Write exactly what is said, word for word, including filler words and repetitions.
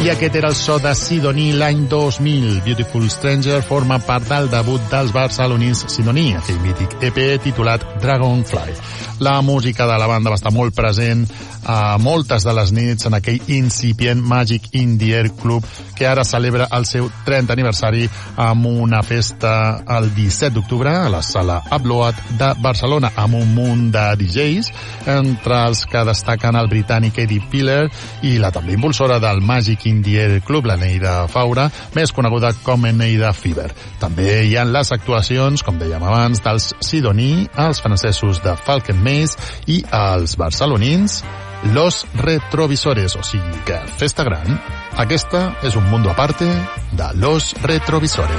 I aquest era el so de Sidoní l'any dos mil. Beautiful Stranger forma part del debut dels barcelonins Sidoní, aquell mític E P titulat Dragonfly. La música de la banda va estar molt present a moltes de les nits en aquell incipient Magic Indie Air Club que ara celebra el seu trentè aniversari amb una festa el disset d'octubre a la sala Upload de Barcelona amb un munt de D Js, entre els que destaquen el britànic Eddie Piller i la també impulsora del Magic Indie Air Club, la Neida Faura, més coneguda com Neida Fever. També hi ha les actuacions, com dèiem abans, dels Sidoní, els francesos de Falcon Maze i els barcelonins Los Retrovisores, o sigui que festa gran. Aquesta és un mundo aparte de Los Retrovisores.